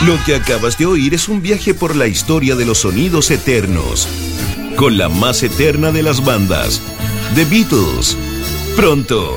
Lo que acabas de oír es un viaje por la historia de los sonidos eternos, con la más eterna de las bandas, The Beatles. Pronto.